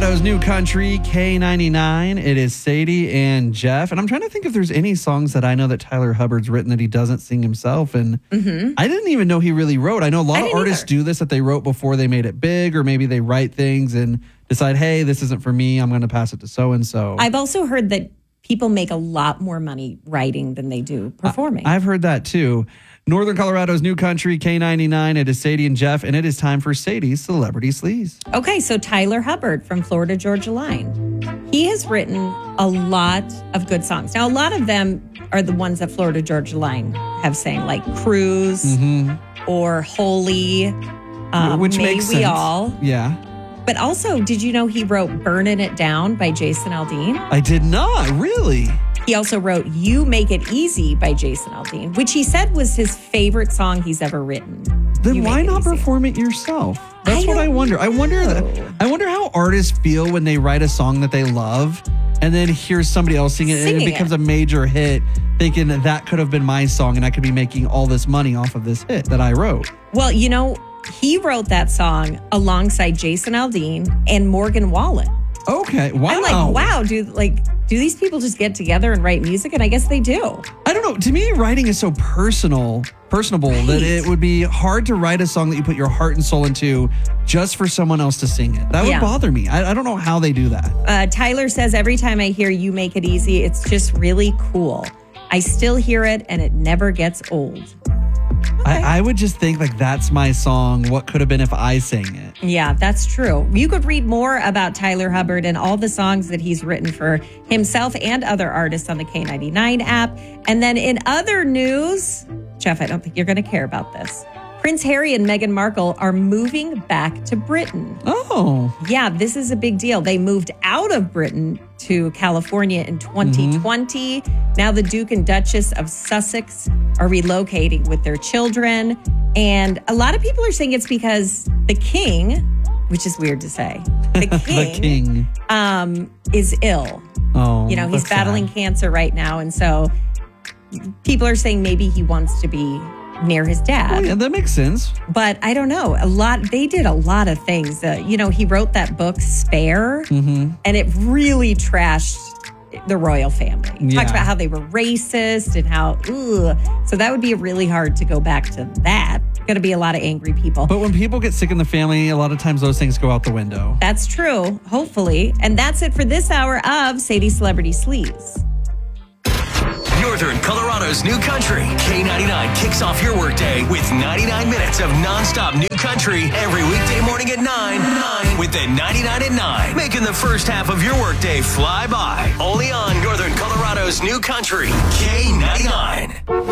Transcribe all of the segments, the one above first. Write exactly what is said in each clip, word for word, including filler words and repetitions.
Colorado's New Country, K ninety-nine. It is Sadie and Jeff. And I'm trying to think if there's any songs that I know that Tyler Hubbard's written that he doesn't sing himself. And mm-hmm. I didn't even know he really wrote. I know a lot of artists either. do this, that they wrote before they made it big, or maybe they write things and decide, hey, this isn't for me. I'm going to pass it to so-and-so. I've also heard that people make a lot more money writing than they do performing. I, I've heard that too. Northern Colorado's New Country, K ninety-nine. It is Sadie and Jeff, and it is time for Sadie's Celebrity Sleaze. Okay, so Tyler Hubbard from Florida Georgia Line. He has written a lot of good songs. Now, a lot of them are the ones that Florida Georgia Line have sang, like Cruise mm-hmm. or Holy, um, Which May makes We sense. All. Yeah. But also, did you know he wrote Burnin' It Down by Jason Aldean? I did not, really. He also wrote You Make It Easy by Jason Aldean, which he said was his favorite song he's ever written. Then You why Make It not Easy. perform it yourself? That's I what I wonder. I wonder know. that, I wonder how artists feel when they write a song that they love and then hear somebody else sing it Singing and it becomes it. a major hit, thinking that that could have been my song and I could be making all this money off of this hit that I wrote. Well, you know, he wrote that song alongside Jason Aldean and Morgan Wallen. Okay, wow. I'm like, wow, do like do these people just get together and write music? And I guess they do. I don't know. To me, writing is so personal, personable Right. that it would be hard to write a song that you put your heart and soul into just for someone else to sing it. That would Yeah. bother me. I, I don't know how they do that. Uh, Tyler says, every time I hear You Make It Easy, it's just really cool. I still hear it and it never gets old. I, I would just think like that's my song. What could have been if I sang it? Yeah, that's true. You could read more about Tyler Hubbard and all the songs that he's written for himself and other artists on the K ninety-nine app. And then in other news, Jeff, I don't think you're going to care about this. Prince Harry and Meghan Markle are moving back to Britain. Oh. Yeah, this is a big deal. They moved out of Britain to California in twenty twenty. Mm-hmm. Now the Duke and Duchess of Sussex are relocating with their children. And a lot of people are saying it's because the king, which is weird to say, the king, the king. Um, is ill. Oh, you know, he's that's battling sad. cancer right now. And so people are saying maybe he wants to be near his dad. Oh, yeah, that makes sense. But I don't know. A lot. They did a lot of things. Uh, you know, he wrote that book, Spare, mm-hmm. and it really trashed the royal family. Yeah. Talked about how they were racist and how, ugh. So that would be really hard to go back to that. Going to be a lot of angry people. But when people get sick in the family, a lot of times those things go out the window. That's true, hopefully. And that's it for this hour of Sadie Celebrity Sleaze. Northern Colorado's New Country. K ninety-nine kicks off your workday with ninety-nine minutes of nonstop new country every weekday morning at nine. nine with the ninety-nine at nine, making the first half of your workday fly by. Only on Northern Colorado's New Country. K ninety-nine.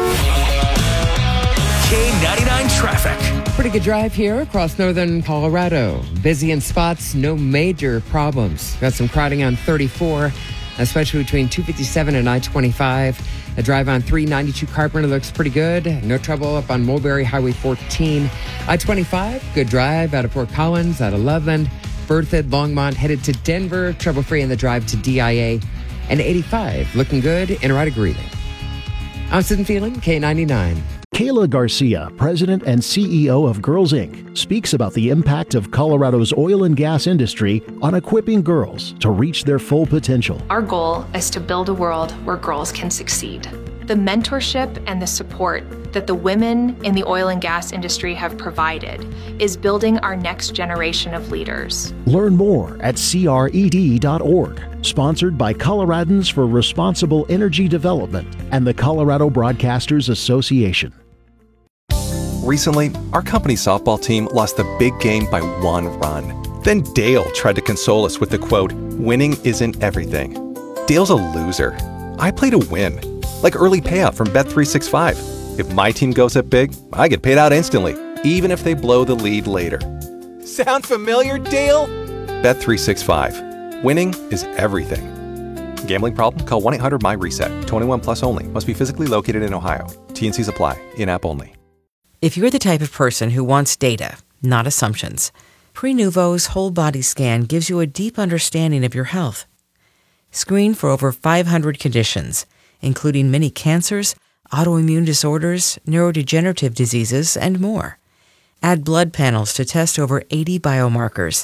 K ninety-nine traffic. Pretty good drive here across northern Colorado. Busy in spots, no major problems. Got some crowding on thirty-four, especially between two fifty-seven and I twenty-five. A drive on three ninety-two Carpenter looks pretty good. No trouble up on Mulberry Highway fourteen. I twenty-five, good drive out of Fort Collins, out of Loveland. Berthoud, Longmont, headed to Denver. Trouble-free in the drive to D I A. And eighty-five, looking good in right of Greeley. I'm Sid Phelan, K ninety-nine. Kayla Garcia, president and C E O of Girls Incorporated, speaks about the impact of Colorado's oil and gas industry on equipping girls to reach their full potential. Our goal is to build a world where girls can succeed. The mentorship and the support that the women in the oil and gas industry have provided is building our next generation of leaders. Learn more at C R E D dot org. Sponsored by Coloradans for Responsible Energy Development and the Colorado Broadcasters Association. Recently, our company softball team lost the big game by one run. Then Dale tried to console us with the quote, "Winning isn't everything." Dale's a loser. I play to win. Like early payout from Bet three sixty-five. If my team goes up big, I get paid out instantly, even if they blow the lead later. Sound familiar, Dale? Bet three sixty-five. Winning is everything. Gambling problem? Call one eight hundred M Y reset. twenty-one plus only. Must be physically located in Ohio. T and Cs apply. In-app only. If you're the type of person who wants data, not assumptions, Prenuvo's whole body scan gives you a deep understanding of your health. Screen for over five hundred conditions, including many cancers, autoimmune disorders, neurodegenerative diseases, and more. Add blood panels to test over eighty biomarkers.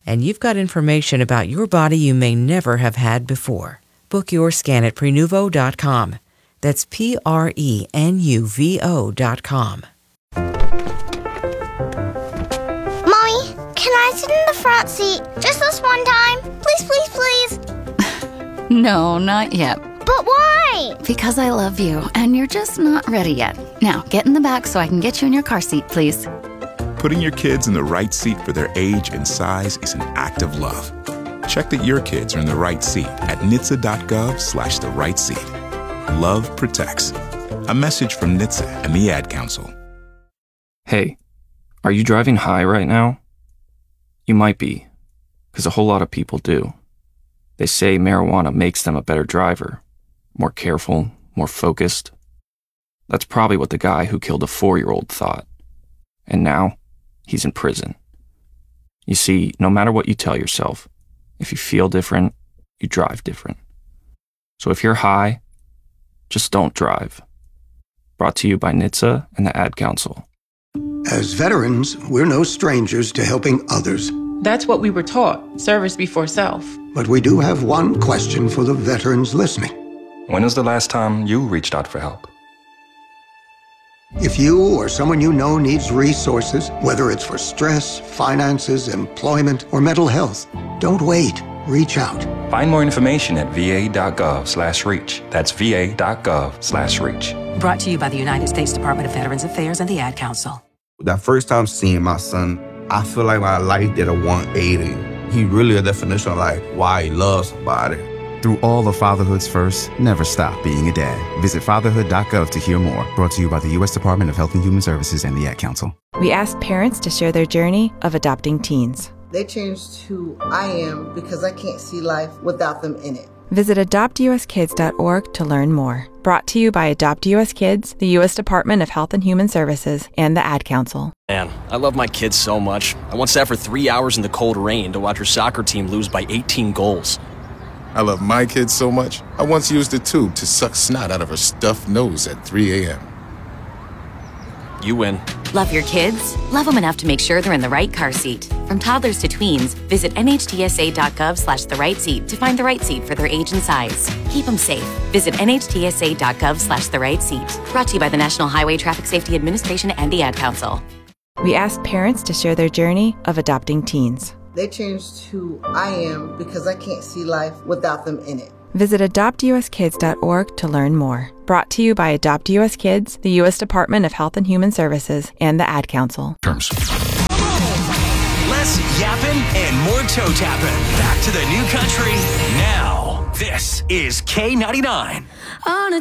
And you've got information about your body you may never have had before. Book your scan at prenuvo dot com. That's P R E N U V O dot com. Mommy, can I sit in the front seat just this one time? Please, please, please. No, not yet. But why? Because I love you, and you're just not ready yet. Now, get in the back so I can get you in your car seat, please. Putting your kids in the right seat for their age and size is an act of love. Check that your kids are in the right seat at N H T S A dot gov slash the right seat. Love protects. A message from N H T S A and the Ad Council. Hey, are you driving high right now? You might be, because a whole lot of people do. They say marijuana makes them a better driver, more careful, more focused. That's probably what the guy who killed a four-year-old thought. And now, he's in prison. You see, no matter what you tell yourself, if you feel different, you drive different. So if you're high, just don't drive. Brought to you by N H T S A and the Ad Council. As veterans, we're no strangers to helping others. That's what we were taught, service before self. But we do have one question for the veterans listening. When was the last time you reached out for help? If you or someone you know needs resources, whether it's for stress, finances, employment, or mental health, don't wait. Reach out. Find more information at V A dot gov slash reach. That's V A dot gov slash reach. Brought to you by the United States Department of Veterans Affairs and the Ad Council. That first time seeing my son, I feel like my life did a one eighty. He really a definition of like why he loves somebody. Through all of fatherhood's first, never stop being a dad. Visit fatherhood dot gov to hear more. Brought to you by the U S Department of Health and Human Services and the Ad Council. We asked parents to share their journey of adopting teens. They changed who I am because I can't see life without them in it. Visit adopt U S kids dot org to learn more. Brought to you by Adopt U S Kids, the U S Department of Health and Human Services, and the Ad Council. Man, I love my kids so much. I once sat for three hours in the cold rain to watch her soccer team lose by eighteen goals. I love my kids so much, I once used a tube to suck snot out of her stuffed nose at three a.m. You win. Love your kids? Love them enough to make sure they're in the right car seat. From toddlers to tweens, visit N H T S A dot gov slash the right seat to find the right seat for their age and size. Keep them safe. Visit N H T S A dot gov slash the right seat. Brought to you by the National Highway Traffic Safety Administration and the Ad Council. We asked parents to share their journey of adopting teens. They changed who I am because I can't see life without them in it. Visit adopt U S kids dot org to learn more. Brought to you by Adopt U S Kids, the U S Department of Health and Human Services, and the Ad Council. Terms. Less yapping and more toe tapping. Back to the new country now. This is K ninety-nine. On a